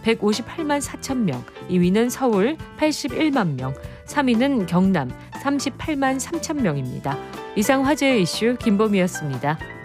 158만 4천 명, 2위는 서울 81만 명, 3위는 경남 38만 3천 명입니다. 이상 화제의 이슈 김범희였습니다.